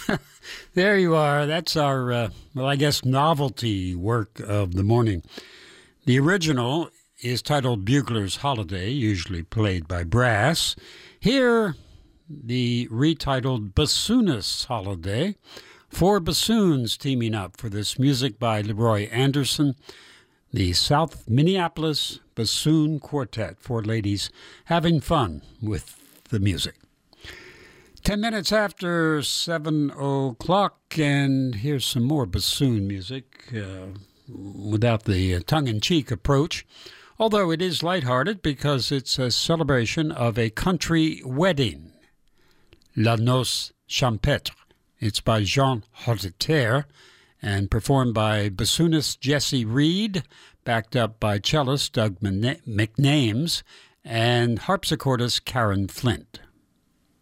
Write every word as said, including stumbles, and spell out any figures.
There you are. That's our, uh, well, I guess, novelty work of the morning. The original is titled Bugler's Holiday, usually played by brass. Here, the retitled Bassoonist's Holiday. Four bassoons teaming up for this music by Leroy Anderson. The South Minneapolis Bassoon Quartet. Four ladies having fun with the music. Ten minutes after seven o'clock, and here's some more bassoon music uh, without the tongue-in-cheek approach, although it is lighthearted because it's a celebration of a country wedding, La Noce Champêtre. It's by Jean Hauteterre and performed by bassoonist Jesse Reed, backed up by cellist Doug McNames and harpsichordist Karen Flint.